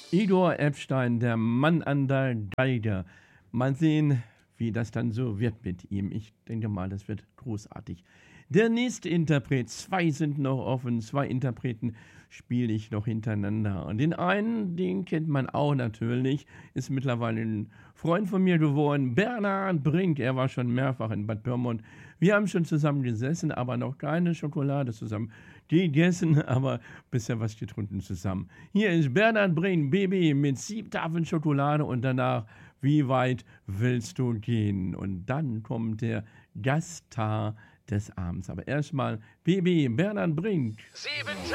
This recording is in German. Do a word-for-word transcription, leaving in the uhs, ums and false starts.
Igor Epstein, der Mann an der Geige. Mal sehen, wie das dann so wird mit ihm. Ich denke mal, das wird großartig. Der nächste Interpret, zwei sind noch offen, zwei Interpreten spiele ich noch hintereinander. Und den einen, den kennt man auch natürlich, ist mittlerweile ein Freund von mir geworden, Bernhard Brink. Er war schon mehrfach in Bad Pyrmont. Wir haben schon zusammen gesessen, aber noch keine Schokolade zusammen gegessen, aber bisher was getrunken zusammen. Hier ist Bernhard Brink, Baby, mit sieben Tafeln Schokolade und danach, wie weit willst du gehen? Und dann kommt der Gaststar des Abends. Aber erstmal, Baby, Bernhard Brink. Sieben